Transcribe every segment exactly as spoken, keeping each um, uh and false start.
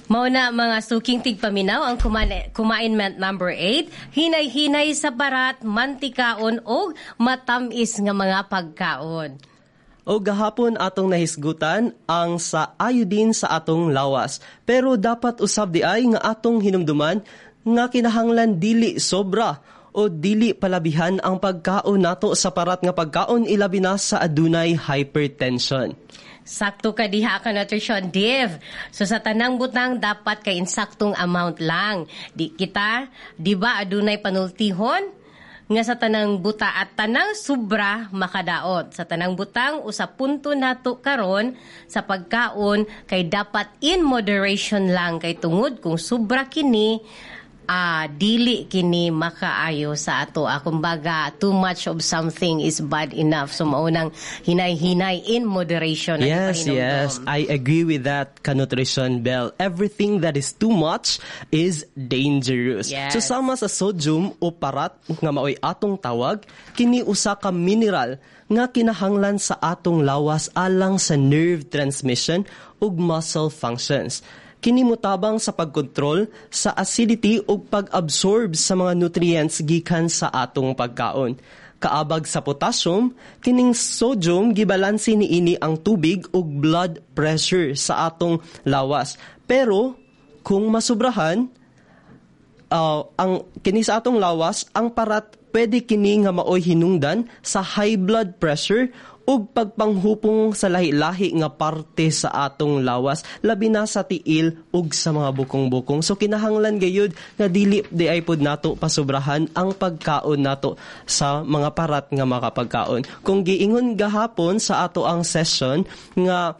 Mao na mga suking tigpaminaw ang kumain, kumainment number eight, hinay-hinay sa barat, mantikaon o matamis nga mga pagkaon. O gahapon atong nahisgutan ang sa iodine sa atong lawas. Pero dapat usab di ay nga atong hinumduman nga kinahanglan dili sobra o dili palabihan ang pagkaon nato sa parat nga pagkaon ilabi na sa adunay hypertension. Sakto ka diha ka nutrition div. So sa tanang butang dapat kay insaktong amount lang. Di kita, di ba adunay panultihon nga sa tanang buta at tanang sobra makadaot. Sa tanang butang usa punto nato karon sa pagkaon kay dapat in moderation lang kay tungod kung sobra kini Ah, dili kini makaayo sa ato. Ah, kumbaga, too much of something is bad enough. So, maunang hinay-hinay in moderation. Yes, yes. I agree with that, Ka-Nutrition Bell. Everything that is too much is dangerous. Yes. So, sama sa sodium o parat nga maoy atong tawag, kini usa ka mineral nga kinahanglan sa atong lawas alang sa nerve transmission ug muscle functions. Kini motabang sa pagkontrol sa acidity o pag-absorb sa mga nutrients gikan sa atong pagkaon. Kaabag sa potassium, kining sodium gibalanse niini ang tubig ug blood pressure sa atong lawas. Pero kung masubrahan uh, ang kini sa atong lawas, ang parat pwede kini nga maoy hinungdan sa high blood pressure ug pagpanghupong sa lahi-lahi nga parte sa atong lawas, labi na sa tiil ug sa mga bukong-bukong. So kinahanglan gayud nga dili di ay pud nato pasubrahan ang pagkaon nato sa mga parat nga makapagkaon. Kung giingon gahapon sa ato ang session nga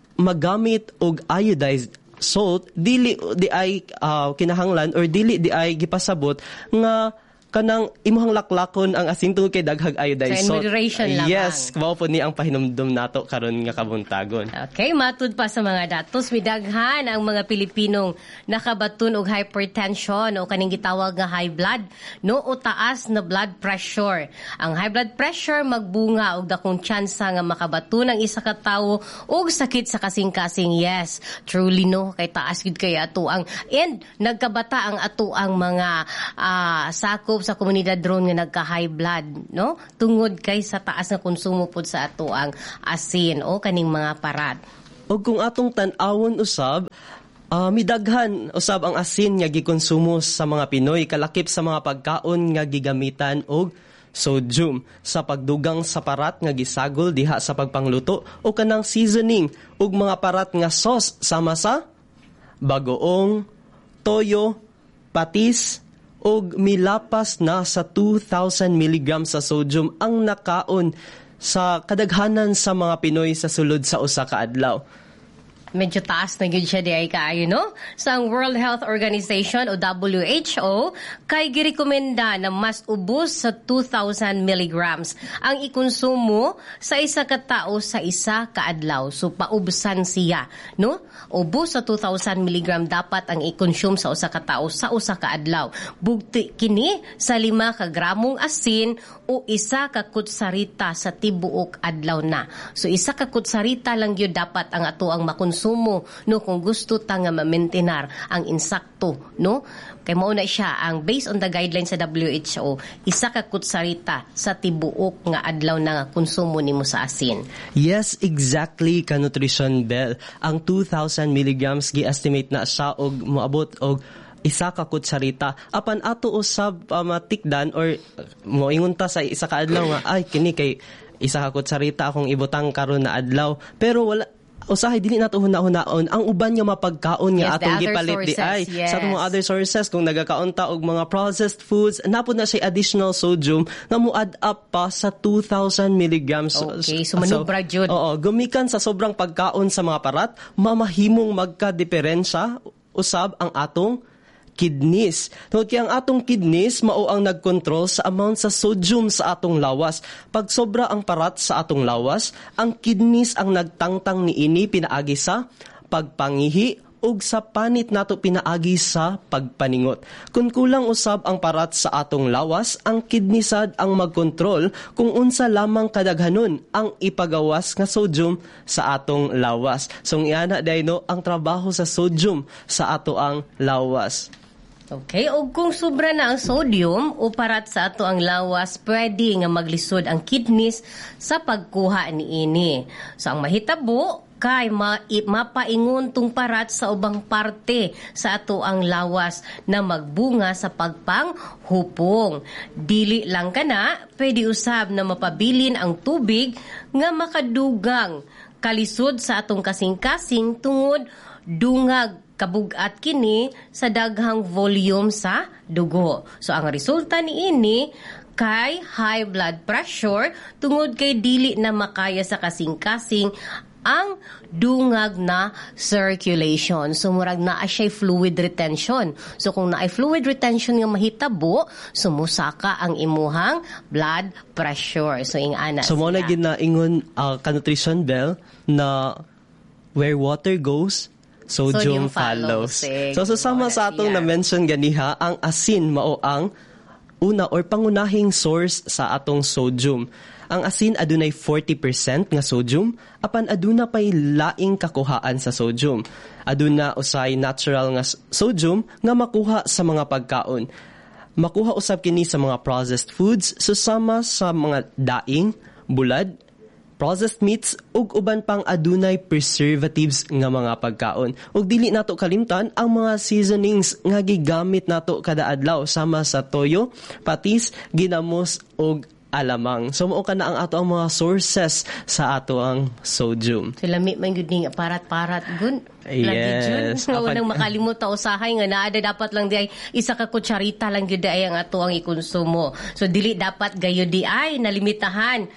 magamit og iodized salt, dili di ay uh, kinahanglan or dili di ay gipasabot nga kanang imuhang laklakon ang asin tungod kay daghag iodized so, salt. in moderation lamang. Yes, mao po ni ang pahinumdum nato karon nga kabuntagon. Okay, matud pa sa mga datos, midaghan ang mga Pilipinong nakabaton og hypertension o kaning gitawag nga high blood, no o taas na blood pressure. Ang high blood pressure magbunga og dakong tsansa nga makabaton ang isa ka tawo og sakit sa kasing-kasing. Yes, truly no, kay taas gid kay ato ang and nagkabata ang ato ang mga uh, sakop sa komunidad ron nga nagka-high blood, no? Tungod kay sa taas nga konsumo pod sa ato ang asin o kaning mga parat. O kung atong tan-awon usab, uh, midaghan usab ang asin nga gikonsumo sa mga Pinoy kalakip sa mga pagkaon nga gigamitan og sodium sa pagdugang sa parat nga gisagol diha sa pagpangluto o kanang seasoning ug mga parat nga sauce sama sa bagoong, toyo, patis, og milapas na sa two thousand milligrams sa sodium ang nakaon sa kadaghanan sa mga Pinoy sa sulod sa usa ka adlaw. Medyo taas na yun siya di ay kaayo, no? Sa World Health Organization o W H O, kay girekomenda na mas ubos sa two thousand milligrams ang ikonsumo sa isa ka tao sa isa ka adlaw. So, paubsan siya, no? Ubos sa two thousand milligram dapat ang i-consume sa usa ka tao sa usa ka adlaw. Bugti kini sa lima ka gramong asin o isa ka kutsarita sa tibuok adlaw na. So, isa ka kutsarita lang yun dapat ang ato ang makonsumo mo no kung gusto ta nga ma-maintain ang insakto, no? Kay mao na siya ang based on the guidelines sa W H O, isa ka kutsarita sa tibuok nga adlaw na nga konsumo nimo sa asin. Yes, exactly, Ka-Nutrition Bell. Ang two thousand milligrams gi-estimate na siya og moabot og isa ka kutsarita. Apan ato usab uh, matikdan or moingon ta sa isa ka adlaw nga ay kini kay isa ka kutsarita akong ibutang karon na adlaw, pero wala usahay dili nato huna-hunaon ang uban nga mapagkaon nga yes, atong gipalit di ay yes. sa mga other sources kung nagakaon ta og mga processed foods napod na siya additional sodium nga mo add up pa sa two thousand milligrams. Okay, so manubra jud. Oo, gumikan sa sobrang pagkaon sa mga parat mamahimong magka-diferensya usab ang atong kidneys. Tungod kaya ang atong kidneys mao ang nagkontrol sa amount sa sodium sa atong lawas. Pag sobra ang parat sa atong lawas, ang kidneys ang nagtangtang niini pinaagi sa pagpangihi ug sa panit nato pinaagi sa pagpaningot. Kung kulang usab ang parat sa atong lawas, ang kidney sad ang magkontrol kung unsa lamang kadaghanon ang ipagawas nga sodium sa atong lawas. So iana dayno ang trabaho sa sodium sa ato ang lawas. Okay, o kung sobra na ang sodium o parat sa ato ang lawas, pwede nga maglisod ang kidneys sa pagkuha niini. So ang mahitabo kay ma- mapaingon tung parat sa ubang parte sa ato ang lawas na magbunga sa pagpanghupong. Dili lang kana, pwede usab na mapabilin ang tubig nga makadugang kalisod sa atong kasing-kasing tungod dungag kabugat kini sa daghang volume sa dugo. So ang resulta niini kay high blood pressure tungod kay dili na makaya sa kasing-kasing ang dungag na circulation. So murag naa siya fluid retention. So kung naay fluid retention nga mahitabo, sumusaka ang imuhang blood pressure. So ingana. So mo na ginaingon uh, ka nutrition bell na where water goes, sodium, sodium follows. So susama sa atong na-mention ganiha, ang asin mao ang una or pangunahing source sa atong sodium. Ang asin adunay forty percent nga sodium, apan aduna pay laing kakuhaan sa sodium. Aduna usay natural nga sodium nga makuha sa mga pagkaon. Makuha usab kini sa mga processed foods, susama sa mga daing, bulad, processed meats ug uban pang adunay preservatives nga mga pagkaon. Ug dili nato kalimtan ang mga seasonings nga gigamit nato kada adlaw sama sa toyo, patis, ginamos ug alamang. So mao kana ang ato ang mga sources sa ato ang sodium. So lami man gyud ning parat-parat gun. Yes. Nga unang makalimot ta usahay nga naada dapat lang di ay isa ka kutsarita lang gyud ay ang ato ang ikonsumo. So dili dapat gayud di ay nalimitahan.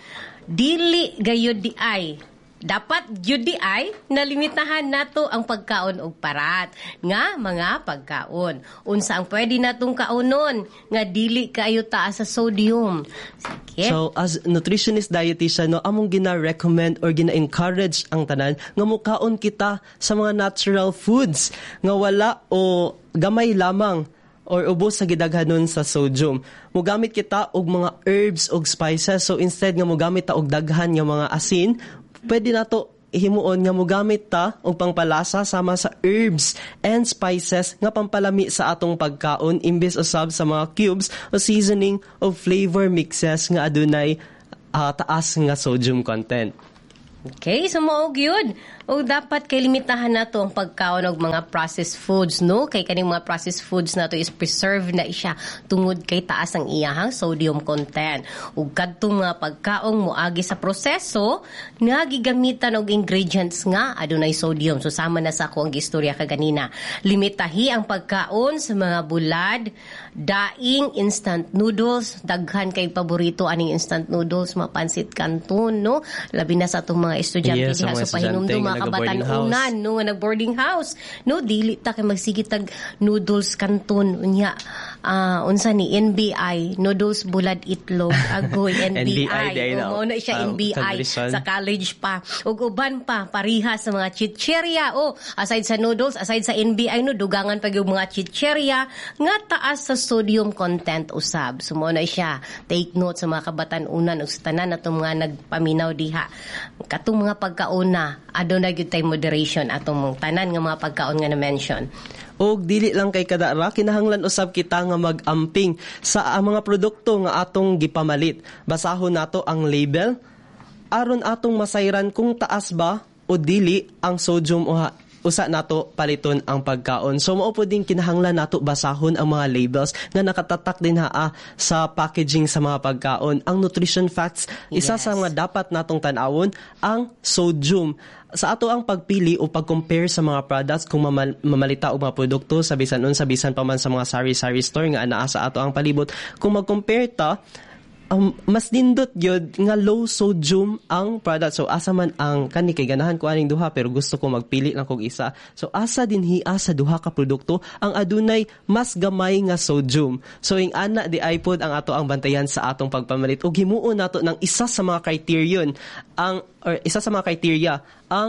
Dili gayud di ay dapat gyud di ay nalimitahan nato ang pagkaon og parat nga mga pagkaon. Unsa ang pwede natong kaunon nga dili kaayo taas sa sodium. Sige. So as nutritionist dietitian no, among gina-recommend or gina-encourage ang tanan nga mukaon kita sa mga natural foods nga wala o gamay lamang or ubos sa gidaghanon sa sodium. Mugamit kita og mga herbs og spices. So instead nga mugamit ta og daghan nga mga asin, pwede nato himuon nga mugamit ta og pangpalasa sama sa herbs and spices nga pampalami sa atong pagkaon imbes usab sa mga cubes o seasoning o flavor mixes nga adunay uh, taas nga sodium content. Okay, so mao gyud. O dapat kay limitahan nato ang pagkaon og mga processed foods, no? Kay kaning mga processed foods nato is preserved na siya tungod kay taas ang iyahang sodium content. Ug kadtong mga pagkaong moagi sa proseso nga gigamitan og ingredients nga adunay sodium. So sama na sa ako ang gistorya kaganina. Limitahi ang pagkaon sa mga bulad, daing, instant noodles, daghan kay paborito aning instant noodles, mapansit canton, no? Labi na sa atong mga estudyante yes, diha sa pahinumdum kabatan-unan no nga nag-boarding house no dili ta kay magsigitag noodles kanton unya uh, unsa ni N B I noodles bulad itlog agoy N B I mo na siya um, N B I sa college pa ug uban pa pariha sa mga chicheria o oh, aside sa noodles aside sa N B I no dugangan pa gyud mga chicheria nga taas sa sodium content usab so mo na siya take note sa mga kabatan-unan ug sa tanan atong mga nagpaminaw diha katong mga pagkauna adunay gyud tay moderation atong tanan nga mga pagkaon nga na-mention. Og dili lang kay kadara kinahanglan usab kita nga mag-amping sa uh, mga produkto nga atong gipamalit. Basahon nato ang label aron atong masayran kung taas ba o dili ang sodium o usa nato paliton ang pagkaon. So mao pud ding kinahanglan nato basahon ang mga labels nga nakatatak din haa sa packaging sa mga pagkaon. Ang nutrition facts isa yes. sa mga dapat natong tan-awon ang sodium. Sa ato ang pagpili o pag-compare sa mga products kung mamal- mamalita o mga produkto sa bisan unsa bisan pa man sa mga sari-sari store nga anaa sa ato ang palibot kung mag-compare ta Um, mas nindot gyud nga low sodium ang product. So asa man ang kani kay ganahan ko aning duha pero gusto ko magpili lang kog isa. So asa dinhi sa duha ka produkto ang adunay mas gamay nga sodium. So ing ana di iPod ang ato ang bantayan sa atong pagpamalit ug himuon nato ng isa sa mga criterion ang or isa sa mga criteria ang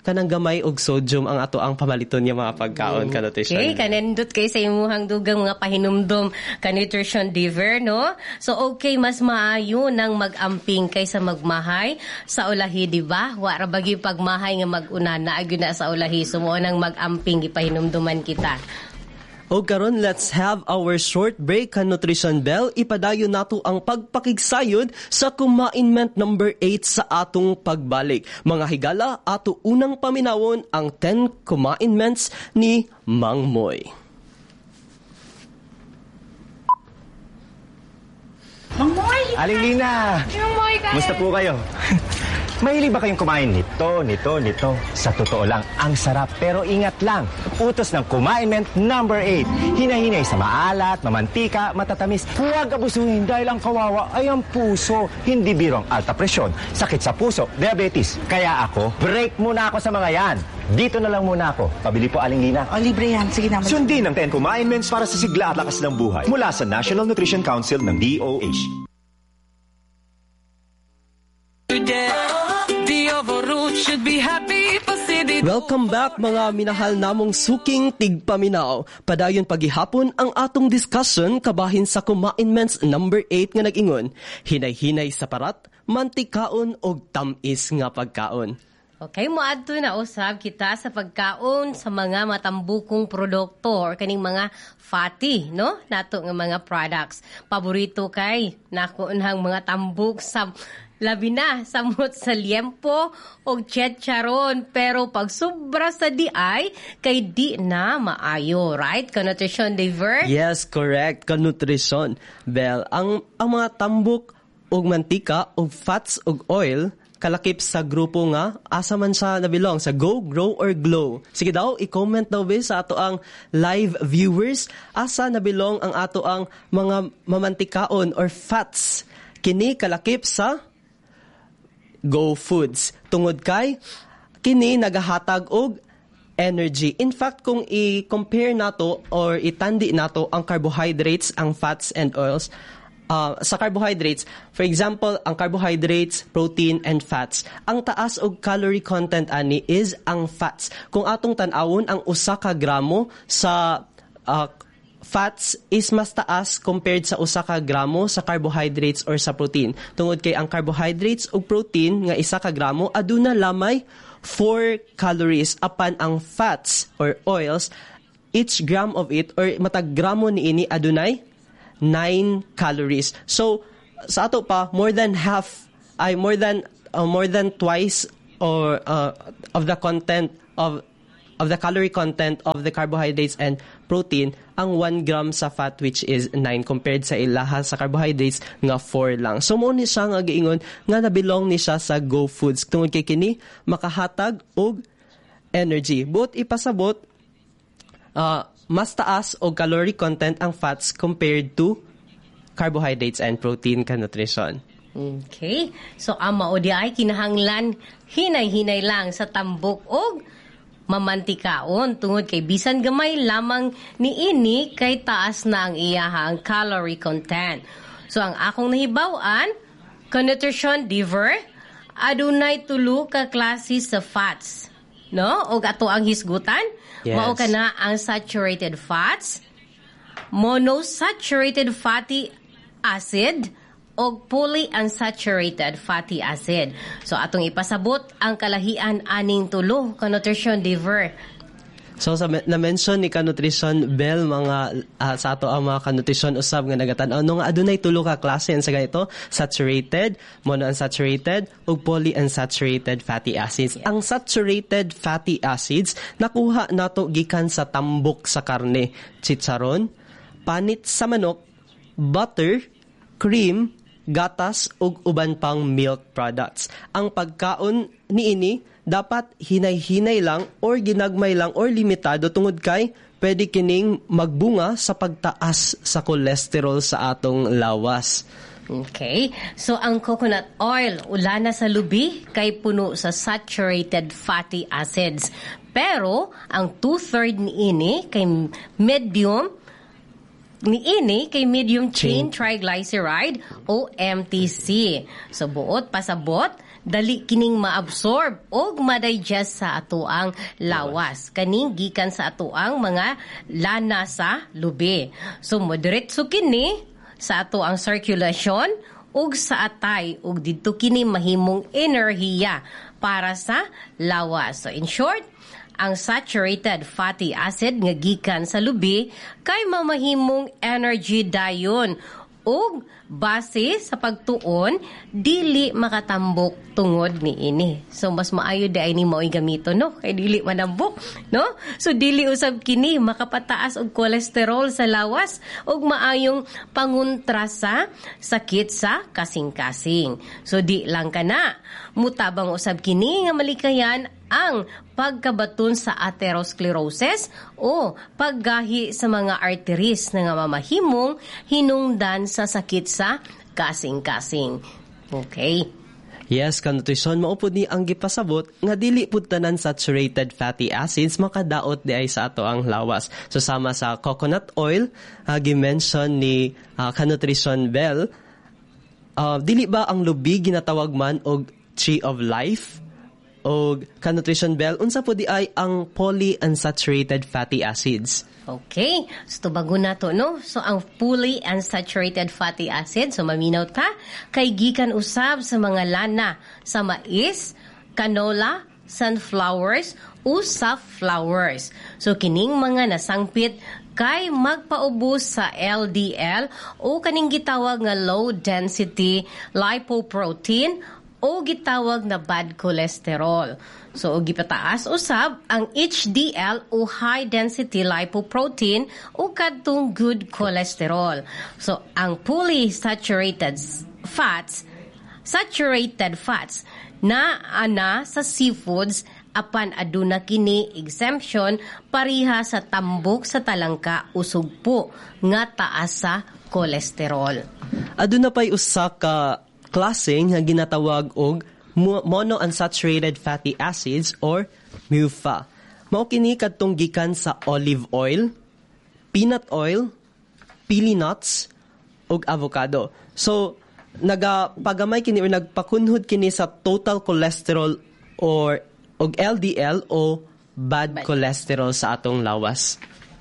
kanang gamay og sodium ang ato ang pamaliton nga mga pagkaon ka nutrition. Okay, kanindot kay sa imuhang dugang mga pahinumdom ka nutrition diver, no? So okay, mas maayo nang mag-amping kaysa magmahay sa ulahi, di ba? Wa ra bagi pagmahay nga mag-una na agyo na sa ulahi, sumo nang mag-amping gipahinumduman kita. O karon, let's have our short break kan Nutrition Bell. Ipadayon nato ang pagpakigsayod sa Kumainment number eight sa atong pagbalik. Mga higala, ato unang paminawon ang ten Kumainments ni Mang Moy. Mang Moy! Aling Lina! Mang Moy, kaya... Musta po kayo? Mahilig ba kayong kumain nito, nito, nito? Sa totoo lang, ang sarap. Pero ingat lang, utos ng Kumainment number eight. Hinahinay sa maalat, mamantika, matatamis. Huwag abusuhin dahil ang kawawa ay ang puso. Hindi birong alta presyon, sakit sa puso, diabetes. Kaya ako, break muna ako sa mga yan. Dito na lang muna ako. Pabili po, Aling Lina. O, libre yan. Sige naman. Sundin ang ten Kumainments para sa sigla at lakas ng buhay mula sa National Nutrition Council ng D O H. Welcome back mga minahal namong suking tigpaminaw. Padayon pagihapon ang atong discussion kabahin sa Kumainments number eight nga nag-ingon, hinay-hinay sa parat, mantikaon og tamis nga pagkaon. Okay, moadto na usab kita sa pagkaon sa mga matambukong produkto or kaning mga fatty, no? Nato nga mga products. Paborito kay nakuunhang mga tambuk sa labi na samot sa liempo o chicharon, pero pag sobra sa di ay kay di na maayo, right? Ka-nutrition diver? Yes, correct. Ka-nutrition. Well, ang, ang mga tambok og mantika og fats og oil kalakip sa grupo nga asa man siya nabilong sa Go, Grow or Glow. Sige daw, i-comment daw be sa ato ang live viewers asa nabilong ang ato ang mga mamantikaon or fats. Kini kalakip sa Go Foods. Tungod kay kini nagahatag og energy. In fact, kung i-compare nato or itandi nato ang carbohydrates, ang fats and oils, uh, sa carbohydrates, for example, ang carbohydrates, protein and fats, ang taas og calorie content ani is ang fats. Kung atong tan-awon ang usa ka gramo sa uh, fats is mas taas compared sa usa ka gramo sa carbohydrates or sa protein. Tungod kay ang carbohydrates ug protein nga isa ka gramo aduna lamay four calories, apan ang fats or oils, each gram of it or matag gramo niini adunay nine calories. So sa ato pa more than half ay more than uh, more than twice or uh, of the content of of the calorie content of the carbohydrates and protein ang one gram sa fat, which is nine compared sa ilaha sa carbohydrates nga four lang. So mo ni siya nga giingon nga nabilong ni siya sa Go Foods tungod kay kini makahatag og energy. But ipasabot uh, mas taas og calorie content ang fats compared to carbohydrates and protein ka nutrition. Okay. So ang mao di ay kinahanglan hinay-hinay lang sa tambok og mamantikaon tungod kay bisan gamay lamang niini kay taas na ang iyahang calorie content. So ang akong nahibaw-an, ka-nutrition diver, adunay tulo ka klase sa fats, no? Og ato ang hisgutan, yes. Mao kana ang saturated fats, monosaturated fatty acid, o polyunsaturated fatty acid. So atong ipasabot ang kalahian aning tulo ka nutrition diver. So sa na-mention ni ka-nutrition Bell mga uh, sa ato ang mga ka-nutrition usab nga nagatan-aw no nga adunay tulo ka klase sa ganito, saturated, monounsaturated ug polyunsaturated fatty acids. Yeah. Ang saturated fatty acids nakuha nato gikan sa tambok sa karne, chicharon, panit sa manok, butter, cream, gatas ug uban pang milk products. Ang pagkaon niini dapat hinay-hinay lang or ginagmay lang or limitado tungod kay pwede kining magbunga sa pagtaas sa cholesterol sa atong lawas. Okay. So ang coconut oil ulana sa lubi kay puno sa saturated fatty acids. Pero ang two-thirds niini kay medium niini kay medium chain triglyceride o M T C. So buot pasabot dali kining maabsorb o ma-digest sa atoang lawas. Kaning gikan sa atoang mga lana sa lubi. So moderate kini sa atoang circulation ug sa atay ug didto kini mahimong enerhiya para sa lawas. So in short, ang saturated fatty acid nga gikan sa lubi kay mamahimong energy dayon ug base sa pagtuon dili makatambok tungod ni ini. So mas maayo di ay ni mao'y gamito no kay dili manambok no. So dili usab kini makapataas og kolesterol sa lawas ug maayong pangontra sa sakit sa kasing-kasing. So di lang kana mutabang usab kini nga malikayan ang pagkabaton sa atherosclerosis o paggahi sa mga arteries na nga mamahimong hinungdan sa sakit sa kasing-kasing. Okay. Yes, kanutrisyon, maupod ni ang gipasabot nga dili pud tanan saturated fatty acids makadaot di ay sa ato ang lawas. So sama sa coconut oil, uh, gi-mention ni uh, kanutrisyon Bell, uh, dili ba ang lubi ginatawag man og tree of life? O kanutrisyon Bell, unsa po di ay ang polyunsaturated fatty acids? Okay. So, bago na to, no? So, ang polyunsaturated fatty acid, so maminaw ta, kay gikan usab sa mga lana sa mais, canola, sunflowers, o safflowers. So, kining mga nasangpit kay magpaubos sa L D L o kaning gitawag nga low density lipoprotein o gitawag na bad cholesterol. So, o gipataas usab ang H D L o high density lipoprotein o kadtong good cholesterol. So, ang polysaturated fats, saturated fats na ana sa seafoods apan aduna kini exemption pariha sa tambok sa talangka usog po nga taas sa cholesterol. Aduna pay usa ka klase nga ginatawag og monounsaturated fatty acids or M U F A. Mao kini kadtong gikan sa olive oil, peanut oil, pili nuts ug avocado. So nagapagamay kini or nagpakunhod kini sa total cholesterol or og L D L o bad, bad cholesterol sa atong lawas.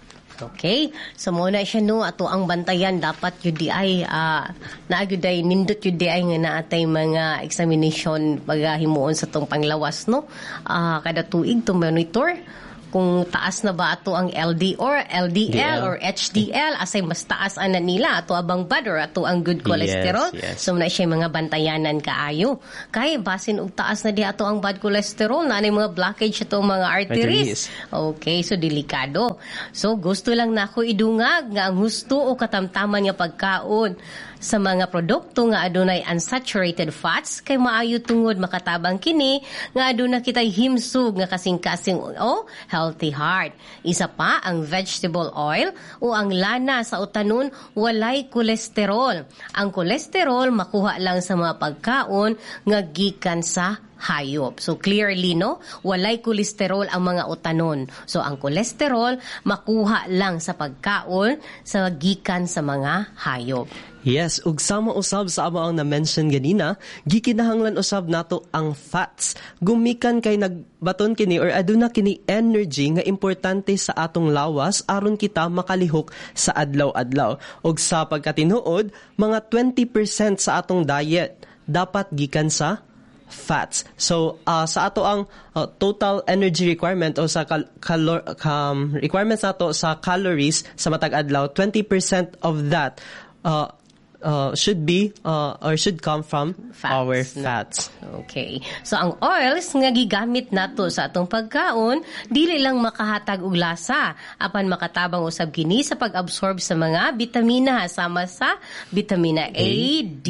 Okay. So, muna siya no, ato ang bantayan, dapat yun di ay, uh, naagyo day, nindot yun di ay nga naatay mga examination paghimuon sa tong panglawas, no? Uh, kada tuig, to monitor kung taas na ba ato ang L D or L D L D L or H D L asay mas taas ana nila ato abang bad or ato ang good cholesterol. Yes, yes. So na siya mga bantayanan kaayo. Kay basin og taas na di ato ang bad cholesterol na nay mga blockage ato mga arteries. Okay, so delikado. So gusto lang nako idungag nga ang husto o katamtaman nga pagkaon sa mga produkto nga adunay unsaturated fats kay maayo tungod makatabang kini nga aduna kitay himsog nga kasing-kasing o healthy heart. Isa pa ang vegetable oil o ang lana sa utanon walay kolesterol. Ang kolesterol makuha lang sa mga pagkaon nga gikan sa hayop. So clearly no, walay kolesterol ang mga utanon. So ang kolesterol makuha lang sa pagkaon sa gikan sa mga hayop. Yes, ug sama usab sa amo ang na-mention ganina, gikinahanglan usab nato ang fats. Gumikan kay nagbaton kini or aduna kini energy nga importante sa atong lawas aron kita makalihok sa adlaw-adlaw. Ug sa pagkatinuod, mga twenty percent sa atong diet dapat gikan sa fats. So, uh, sa ato ang uh, total energy requirement o sa cal- calor- um, requirements nato sa calories sa matag adlaw, twenty percent of that uh, Uh, should be uh, or should come from fats, our fats. No? Okay. So, ang oils nga gigamit nato sa atong pagkaon, dili lang makahatag og lasa, apan makatabang usab kini sa pag-absorb sa mga bitamina sama sa bitamina A, A D,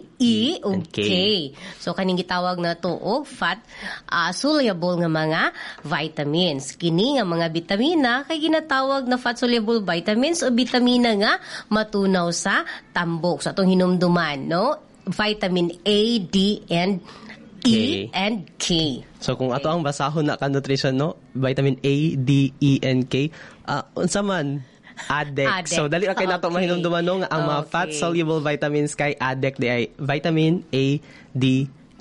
E, ug K. So, kaning gitawag nato og fat uh, soluble nga mga vitamins. Kini nga mga bitamina kay ginatawag na fat soluble vitamins o bitamina nga matunaw sa tambok. So, atong hinumduman, no? Vitamin A, D, and E, K. and K. So, kung ato ang basahon na ka-nutrition, no? Vitamin A, D, E, and K. Uh, unsa man? Adek. So, dali ra kay nato Okay. mahinumduman, no? Nga ang mga Okay. fat-soluble vitamins kay adek di ay vitamin A, D,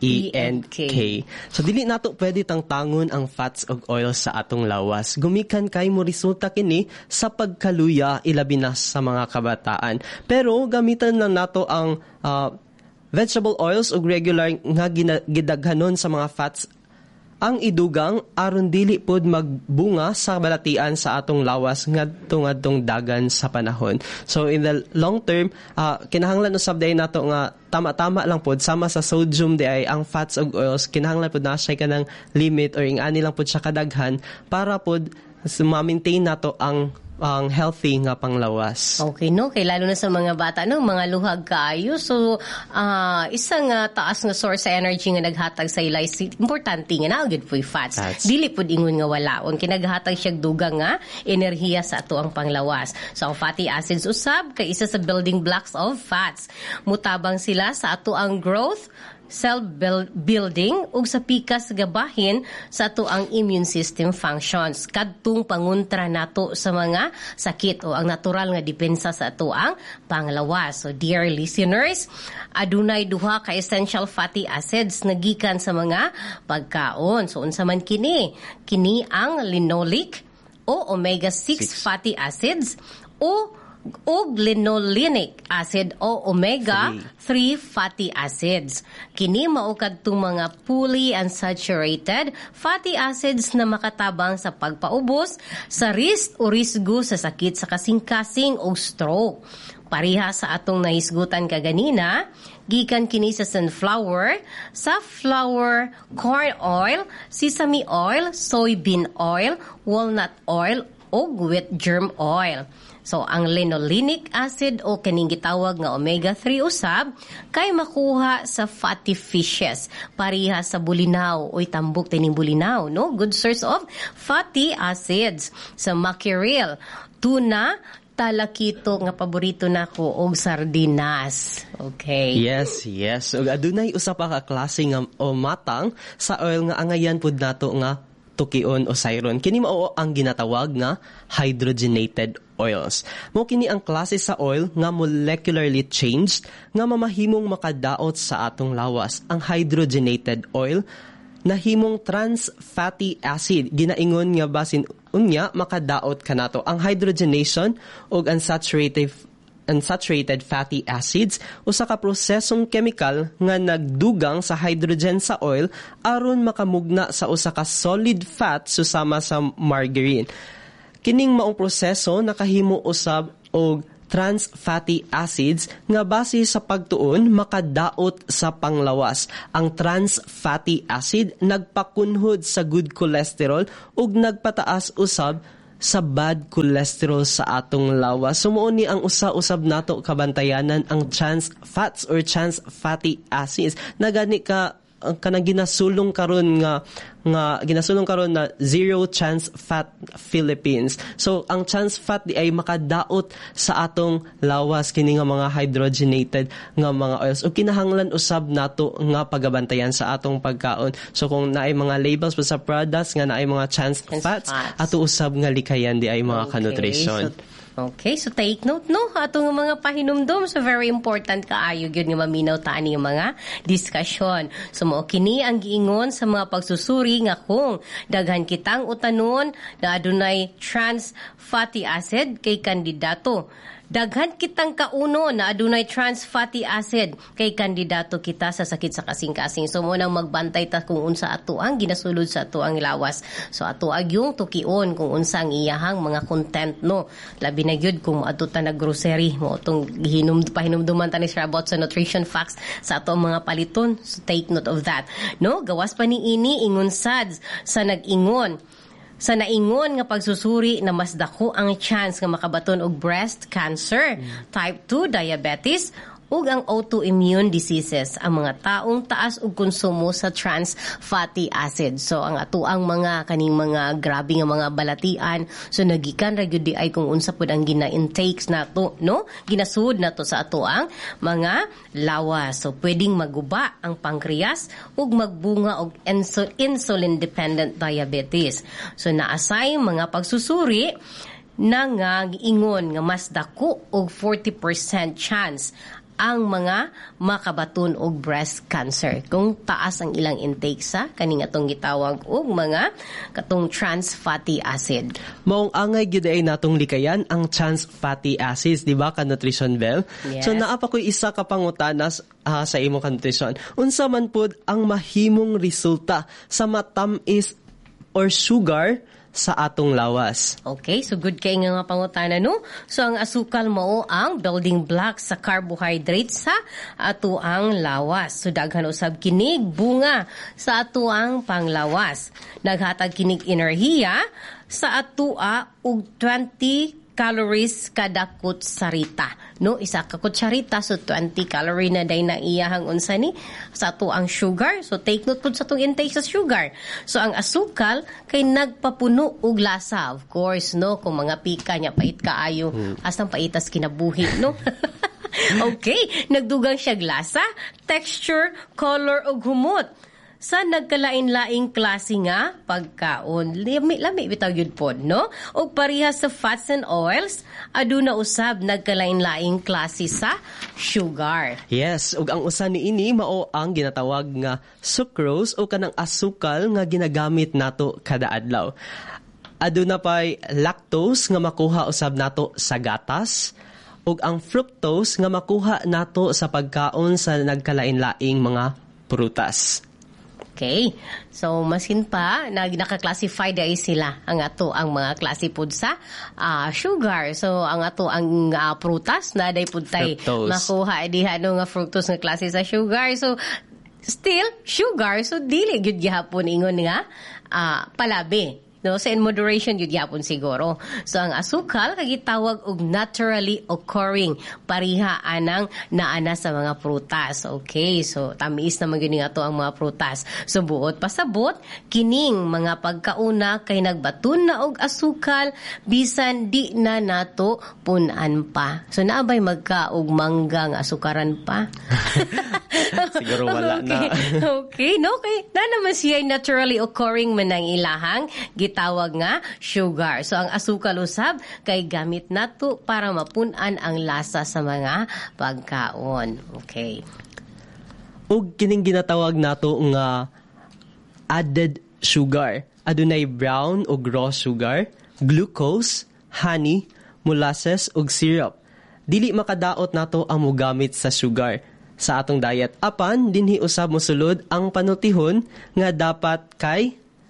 E and K. So dili nato pwede tangtangon ang fats ug oils sa atong lawas. Gumikan kay mo resulta kini sa pagkaluya ilabi na sa mga kabataan. Pero gamitan lang nato ang uh, vegetable oils ug regular nga gina- gidaghanon sa mga fats ang idugang aron dili pod magbunga sa balatian sa atong lawas ngadto ngadtong dagan sa panahon. So in the long term, uh, kinahanglan usab day nato nga tama-tama lang pod sama sa sodium di ay ang fats ug oils kinahanglan pod na siya kanang limit or ingani lang pod siya kadaghan para pod ma-maintain nato ang ang healthy nga panglawas. Okay, no? Kay lalo na sa mga bata, no? Mga luhag kaayo. So, uh, isang uh, taas nga source sa energy nga naghatag sa ilay, importante nga na, good for fats. That's... Dili pod ingon nga walaon. Kinaghatag siya dugang nga enerhiya sa ato ang panglawas. So, ang fatty acids usab, kay isa sa building blocks of fats. Mutabang sila sa ato ang growth, cell building ug sa pikas gabahin sa ato ang immune system functions kadtong pangontra nato sa mga sakit o ang natural nga depensa sa ato ang panglawas. So dear listeners, adunay duha ka essential fatty acids na gikan sa mga pagkaon. So unsa man kini? Kini ang linoleic o omega six fatty acids o ug linolenic acid o omega three fatty acids. Kini mao kadtong mga polyunsaturated fatty acids na makatabang sa pagpaubos sa risk o risgo sa sakit sa kasing-kasing o stroke. Pareha sa atong nahisgutan kaganina, gikan kini sa sunflower, safflower, corn oil, sesame oil, soybean oil, walnut oil, o wheat germ oil. So, ang linolenic acid o kaning gitawag nga omega three usab kay makuha sa fatty fishes. Pareha sa bulinaw o tambok tining bulinaw, no? Good source of fatty acids. Sa mackerel, tuna, talakito nga paborito nako og sardinas. Okay. Yes, yes. Ug adunay usa pa ka klase nga o matang sa oil nga angayan pud nato nga tukion o sayron. Kini mao ang ginatawag nga hydrogenated oils. Mo kini ang klase sa oil nga molecularly changed nga mamahimong makadaot sa atong lawas. Ang hydrogenated oil nahimong trans fatty acid ginaingon nga basin unya makadaot kanato. Ang hydrogenation ug unsaturated unsaturated fatty acids usa ka prosesong chemical nga nagdugang sa hydrogen sa oil aron makamugna sa usa ka solid fat susama sa margarine. Kining maong proseso nakahimo usab og trans fatty acids nga base sa pagtuon makadaot sa panglawas. Ang trans fatty acid nagpakunhod sa good cholesterol ug nagpataas usab sa bad cholesterol sa atong lawas. Sumuo ni ang usa-usab nato kabantayanan ang trans fats or trans fatty acids. Nagani ka ang kanang ginasulong karon nga nga ginasulong karon na zero trans fat Philippines. So ang trans fat di ay makadaot sa atong lawas kini nga mga hydrogenated nga mga oils o kinahanglan usab nato nga pagabantayan sa atong pagkaon. So kung naay mga labels pa sa products nga naay mga trans, trans fats, fats ato usab nga likayan di ay mga okay. Kanutrisyon. So, Okay, so take note, no? Atong mga pahinumdum, so very important kaayo yun nga maminaw taan yung mga diskusyon. So, mo kini ang giingon sa mga pagsusuri nga kung daghan kitang utanon na adunay trans fatty acid kay kandidato. Daghan kitang kauno na adunay trans fatty acid kay kandidato kita sa sakit sa kasing-kasing. So, mo nang magbantay ta kung unsa ato ang ginasulod sa ato ang lawas. So, ato agyong tukion kung unsa ang iyahang mga content, no? Labi na gyud kung ato ta na grocery mo itong hinum pahinumduman ta ni Sir about sa nutrition facts sa ato mga paliton. So, take note of that, no? Gawas pa ni ini ingon sads sa nag-ingon sa naingon nga pagsusuri na mas dako ang chance nga makabaton og breast cancer, mm. type two diabetes ug ang autoimmune diseases ang mga taong taas og konsumo sa trans fatty acids. So ang atuang mga kaning mga grabe nga mga balatian so nagikan ra gyud di ay kung unsa pud ang gina-intakes nato, no? Ginasud nato sa atuang mga lawas. So pwedeng maguba ang pancreas ug magbunga og insulin dependent diabetes. So naasay mga pagsusuri na nga giingon nga mas dako og forty percent chance ang mga makabaton og breast cancer. Kung taas ang ilang intake sa kaning atong gitawag og mga katong trans fatty acid. Maong angay gyud ay natong likayan ang trans fatty acids, di ba, ka nutrition bell? Yes. So naa pa koy isa ka pangutanas uh, sa imong ka nutrition. Unsa man pod ang mahimong resulta sa matamis or sugar sa atong lawas? Okay, so good kay nga nga pangutana, no? So ang asukal mao ang building block sa carbohydrates sa ato ang lawas. So daghan usab kinig bunga sa ato ang panglawas. Naghatag kinig enerhiya sa atoa og twenty calories kada kutsarita, no? Isa ka kutsarita, so twenty calorie na day na iyahang unsa ni sa ato ang sugar. So take note pud sa atong intake sa sugar. So ang asukal kay nagpapuno og lasa, of course, no? Kung mga pika nya pait kaayo, hmm. asang paitas kinabuhi, no? Okay, nagdugang siya lasa, texture, color ug humot sa nagkalain-laing klase nga pagkaon. Lami-lami bitaw yun po, no? O parehas sa fats and oils, aduna usab nagkalain-laing klase sa sugar. Yes, ug ang usa ni ini mao ang ginatawag nga sucrose o kanang asukal nga ginagamit nato kada adlaw. Aduna pay lactose nga makuha usab nato sa gatas, ug ang fructose nga makuha nato sa pagkaon sa nagkalain-laing mga prutas. Okay. So, masin pa, nag, naka-classify dahil sila ang ato ang mga klase pod sa uh, sugar. So, ang ato ang uh, prutas na day pod tay makuha diha no nga fructose nga klase sa sugar. So, still sugar, so dili gyud gihapon ingon nga uh, palabi. No, so in moderation yun yapon siguro. So ang asukal kagitawag og naturally occurring, pariha anang naana sa mga prutas. Okay, so tamis naman gyud nga to ang mga prutas. So buot pasabot kining mga pagkauna kay nagbaton na og asukal bisan di na nato punan pa. So naabay magka og manggang asukaran pa. Siguro wala okay. na. Okay, no, kay na naman siya naturally occurring man ang ilahang tawag nga sugar. So ang asukal usab kay gamit nato para mapunan ang lasa sa mga pagkaon. Okay. Ug kining ginatawag nato nga added sugar. Adunay brown ug raw sugar, glucose, honey, molasses ug syrup. Dili makadaot nato ang mogamit sa sugar sa atong diet. Apan dinhi usab mosulod ang panutihon nga dapat kay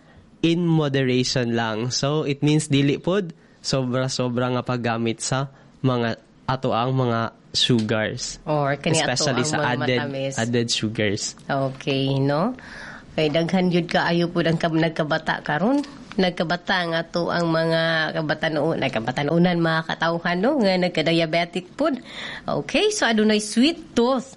in moderation lang. So, it means dili pod sobra-sobra nga paggamit sa mga ato ang mga sugars. Or kani ato especially ang sa mga added, matamis. added sugars. Okay, no? Kay daghan yun kaayo po ang nagkabata karon. Nagkabata nga to ang mga kabatanunan, nagkabatanunan mga katawhan, no? Nga nagka-diabetic pod. Okay, so adunay sweet tooth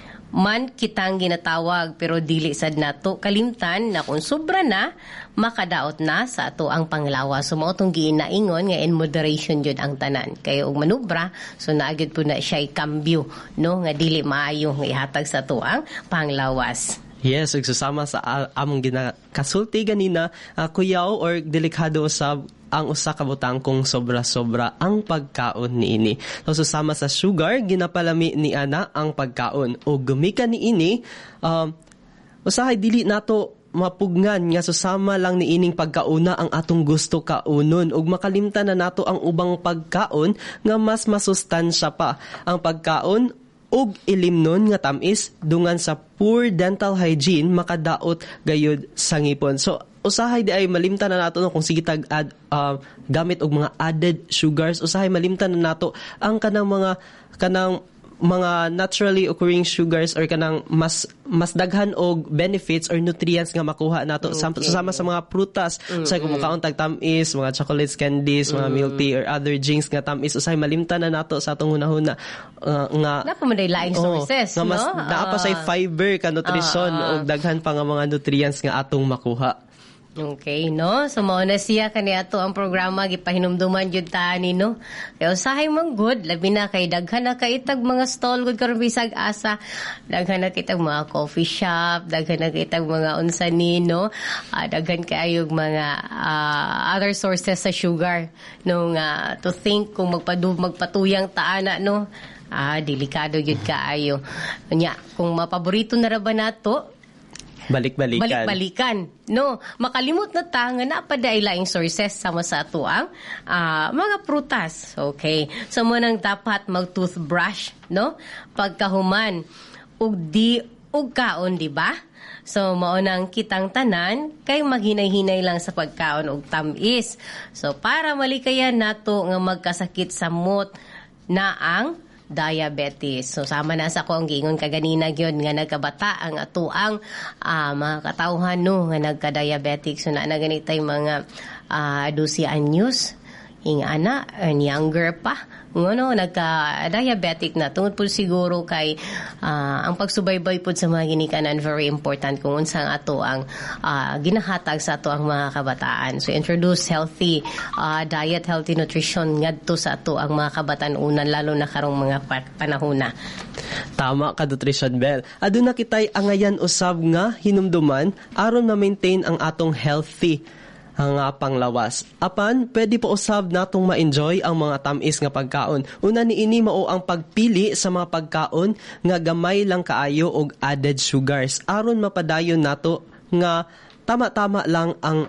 man kitang ginatawag, pero dili sad nato kalimtan na kung sobra na makadaot na sa ato ang panglawa. So mao tong ginaingon nga in moderation jud ang tanan. Kay og manubra, so naagid po na siya ikambyo, no, nga dili maayo nga ihatag sa ato ang panglawas. Yes, ug susama sa uh, among ginakasulti ganina, uh, kuyaw or delikado usab ang usa ka butang kung sobra-sobra ang pagkaon niini. So susama sa sugar, ginapalami ni ana ang pagkaon. O gumikan niini, um, usahay dili nato mapugnan nga susama lang niining pagkauna ang atong gusto kaunon. Ug makalimtan na nato ang ubang pagkaon nga mas masustansya pa. Ang pagkaon ug ilimnon nga tamis dungan sa poor dental hygiene makadaot gayud sa ngipon. So usahay di ay malimtan na nato no, kung sige tag add, uh, gamit og mga added sugars, usahay malimtan na nato ang kanang mga kanang mga naturally occurring sugars or kanang mas mas daghan og benefits or nutrients nga makuha nato okay. Sama sa mga prutas, mm-hmm. Usay kumukaon tag tamis, mga chocolates, candies, mm-hmm. Mga milk tea or other drinks nga tamis, usay malimtan na nato sa atong hunahuna uh, nga napamanday laing sources, oh, nga mas no? naa pa say fiber ka nutrisyon uh, uh, og daghan pa nga mga nutrients nga atong makuha. Okay, no? So, mao na siya kaniya to ang programa gipahinumduman jud ta ni no. Kaya usahay man good, labi na kay daghan na kay itag mga stall good karon bisag asa. Daghan na kitag mga coffee shop, daghan na kitag mga unsa ni no. Uh, daghan kayog mga uh, other sources sa sugar no nga to think kung magpadu magpatuyang taana no. Ah, delikado yun kaayo. Nya, kung mapaborito na ra ba nato, Balik-balikan. Balik-balikan. No, makalimot na ta nga napaday laing sources sama sa ato ang uh, mga prutas. Okay. So mo nang dapat mag-toothbrush, no? Pagkahuman ug di ug kaon, di ba? So mao nang kitang tanan kay maghinay-hinay lang sa pagkaon ug tamis. So para malikayan nato nga magkasakit sa mot na ang diabetes. So sama na sa ko ang giingon kaganina gyud nga nagkabata ang atuang uh, mga katawhan no nga nagka-diabetic. So na ganitay mga uh, twelve anyos ingana and younger pa ngono nagka-diabetic na tungod po siguro kay uh, ang pagsubaybay pod sa mga ginikanan very important kung unsa ang ato ang uh, ginahatag sa ato ang mga kabataan. So introduce healthy uh, diet, healthy nutrition ngadto sa ato ang mga kabataan-unan lalo na karong mga panahona. Tama ka, Nutrition Bell. Aduna kitay angayan usab nga hinumduman aron ma-maintain ang atong healthy ang uh, panglawas. Apan, pwede po usab natong ma-enjoy ang mga tamis nga pagkaon. Una ni ini mao ang pagpili sa mga pagkaon nga gamay lang kaayo og added sugars aron mapadayon nato nga tama-tama lang ang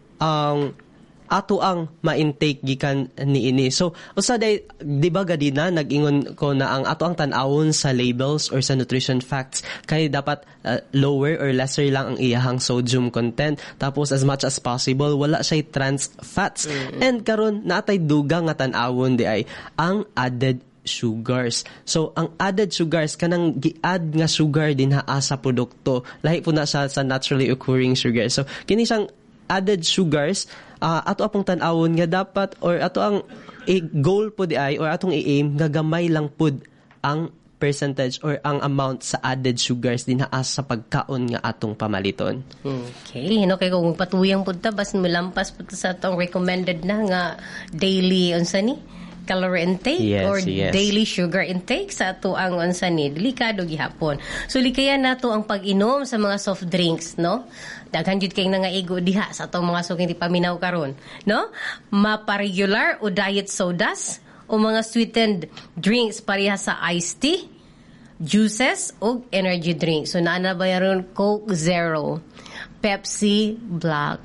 ang ato ang ma-intake gikan niini. So, usaday, di ba gadina, nag-ingon ko na ang ato ang tanawon sa labels or sa nutrition facts, kaya dapat uh, lower or lesser lang ang iyahang sodium content. Tapos, as much as possible, wala siya trans fats. Mm-hmm. And karon natay duga nga tanawon di ay ang added sugars. So, ang added sugars, kanang gi-add nga sugar din haa sa produkto. Lahi po na siya sa naturally occurring sugar. So, kini siyang added sugars, uh, ato apong tan-awon nga dapat or ato ang i- goal po di ay or atong i-aim nga gamay lang pud ang percentage or ang amount sa added sugars din haa sa pagkaon nga atong pamaliton. Okay, no kay kung patuyang pud ta bas milampas pud sa atong recommended na nga daily unsa ni calorie intake yes, or yes. daily sugar intake sa ato ang unsa ni delikado gihapon. So likayan nato ang pag-inom sa mga soft drinks, no? Daghan jud kay nangaigo diha sa atong mga suging di paminaw karon, no? Mapa-regular o diet sodas o mga sweetened drinks pareha sa iced tea, juices o energy drinks. So naana ba yaron Coke Zero, Pepsi Black.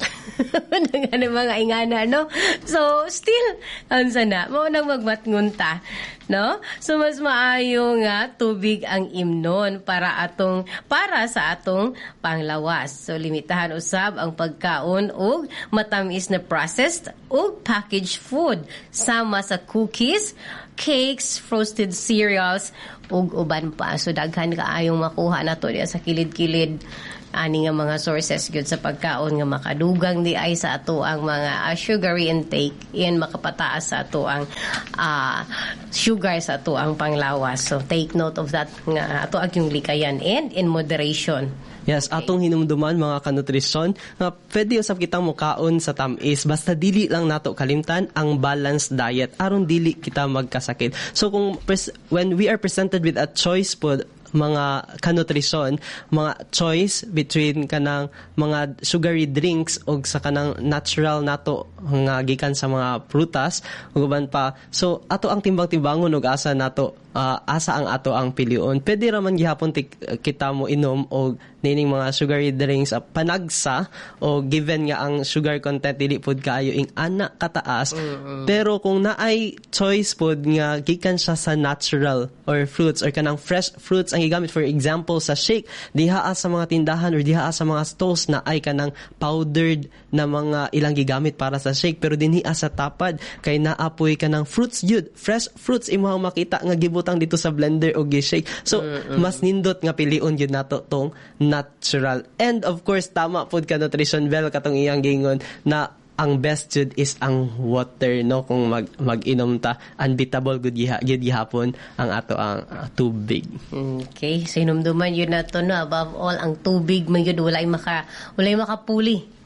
Nang mga ingana, no? So, still, ansa na, mao nang magmatngunta, no? So, mas maayo nga tubig ang imnon para atong, para sa atong panglawas. So, limitahan usab ang pagkaon og matamis na processed o packaged food sama sa cookies, cakes, frosted cereals, ug uban pa. So, daghan kaayong makuha na to diya sa kilid-kilid ani nga mga sources gyud sa pagkaon nga makadugang di ay sa ato ang mga uh, sugary intake iyan makapataas sa ato ang uh, sugar sa ato ang panglawas. So take note of that nga ato ang yung likayan and in moderation. Yes, atong hinumduman mga kanutrisyon nga pwede usab kitang mukaon sa tamis basta dili lang nato kalimtan ang balanced diet aron dili kita magkasakit. So kung pres- when we are presented with a choice po mga kanutrisyon, mga choice between kanang mga sugary drinks o sa kanang natural nato nga gikan sa mga prutas uban pa. So ato ang timbang-timbangon og asa nato uh, asa ang ato ang pilion. Pwede ra man gihapon tik- kita mo inom og nining mga sugary drinks uh, panagsa o given nga ang sugar content dili pud kaayo ing ana kataas. Mm-hmm. Pero kung naay choice pud nga gikan siya sa natural or fruits or kanang fresh fruits ang gigamit, for example sa shake diha sa mga tindahan or diha sa mga stalls na ay kanang powdered na mga ilang gigamit para sa shake pero dinhi sa tapad kay naapoy kanang fruits jud, fresh fruits imong makita nga gibutang dito sa blender o gi-shake. So mm-hmm. mas nindot nga pilion jud nato tong natural. And of course tama pud ka Nutrition Bell katong iyang gingon na ang best jud is ang water, no? Kung mag mag-inom ta, unbeatable gud giha gid gihapon ang ato ang uh, tubig. Okay, so hinumduman yun na to, no? Above all, ang tubig man yun walay maka walay makapuli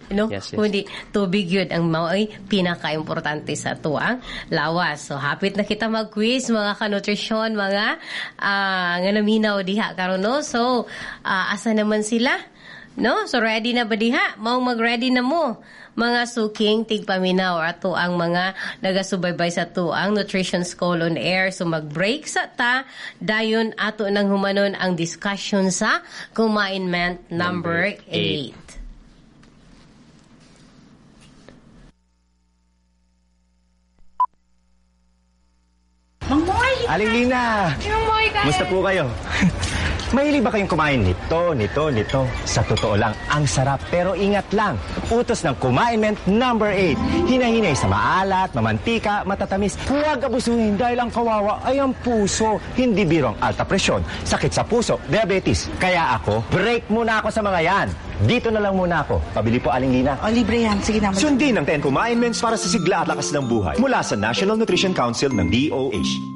No? Yes, yes. Kundi tubig yun ang mao'y pinaka-importante sa tuang lawas. So, hapit na kita mag-quiz, mga kanutrisyon, mga uh, nga naminaw diha karon no? So, uh, asa naman sila? No? So, ready na ba diha? Mau mag-ready na mo. Mga suking tigpaminaw ato ang mga nagasubaybay sa tuang Nutrition School on Air. So, mag-break sa ta. Dayon ato nang humanon ang discussion sa Kumainment number eight. Mang Moy! Aling Lina! Mang Moy, kaya... Musta po kayo? Mahilig ba kayong kumain nito, nito, nito? Sa totoo lang, ang sarap. Pero ingat lang, utos ng Kumainment number eight. Hinahinay sa maalat, mamantika, matatamis. Huwag abusuhin dahil ang kawawa ay ang puso. Hindi birong alta presyon, sakit sa puso, diabetes. Kaya ako, break muna ako sa mga yan. Dito na lang muna ako. Pabili po, Aling Lina. O, libre yan. Sige na, Sundin ang ten Kumainments para sa sigla at lakas ng buhay mula sa National Nutrition Council ng D O H.